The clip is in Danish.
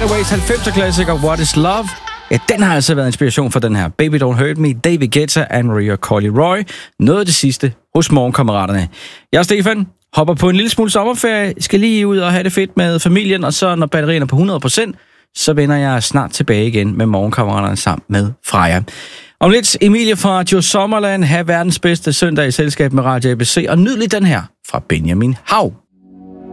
Runaways 90'er klassiker What is Love? Ja, den har altså været inspiration for den her. Baby Don't Hurt Me, David Guetta, Anne-Marie og Carly Roy. Noget af det sidste hos morgenkammeraterne. Jeg er Stefan, hopper på en lille smule sommerferie, skal lige ud og have det fedt med familien, og så når batterien er på 100%, så vender jeg snart tilbage igen med morgenkammeraterne sammen med Freja. Om lidt Emilie fra Joe Sommerland, have verdens bedste søndag i selskab med Radio ABC, og nyd lige den her fra Benjamin Hav.